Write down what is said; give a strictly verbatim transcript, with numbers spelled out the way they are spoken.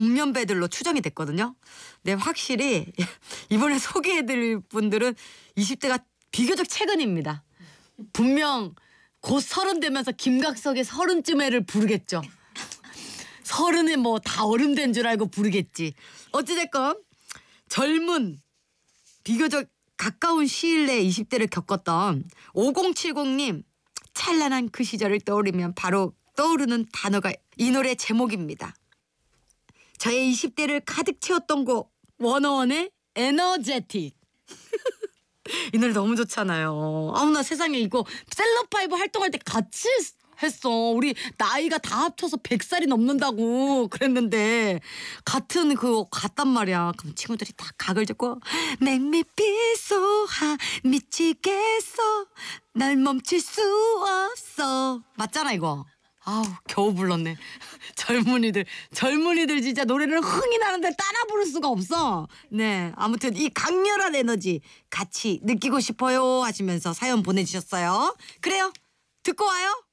동년배들로 추정이 됐거든요. 근데 확실히 이번에 소개해드릴 분들은 이십 대가 비교적 최근입니다. 분명 곧 서른 되면서 김각석의 서른쯤에를 부르겠죠. 서른에 뭐 다 어른된 줄 알고 부르겠지. 어찌됐건 젊은 비교적 가까운 시일 내에 이십 대를 겪었던 오공칠공님 찬란한 그 시절을 떠올리면 바로 떠오르는 단어가 이 노래 제목입니다. 저의 이십 대를 가득 채웠던 곡 워너원의 에너제틱. 이 노래 너무 좋잖아요. 아우 나 세상에 이거 셀럽파이브 활동할 때 같이 했어. 우리 나이가 다 합쳐서 백 살이 넘는다고 그랬는데 같은 그거 같단 말이야. 그럼 친구들이 다 각을 잡고 Make me feel so hot 미치겠어 날 멈출 수 없어. 맞잖아 이거. 아우 겨우 불렀네. 젊은이들 젊은이들 진짜 노래를 흥이 나는데 따라 부를 수가 없어. 네 아무튼 이 강렬한 에너지 같이 느끼고 싶어요 하시면서 사연 보내주셨어요. 그래요 듣고 와요.